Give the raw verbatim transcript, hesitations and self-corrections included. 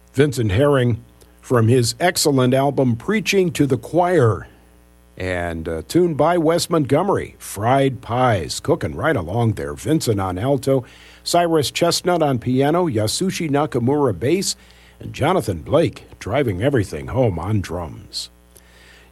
Vincent Herring from his excellent album Preaching to the Choir. And a tune by Wes Montgomery, Fried Pies, cooking right along there. Vincent on alto, Cyrus Chestnut on piano, Yasushi Nakamura bass, and Jonathan Blake driving everything home on drums.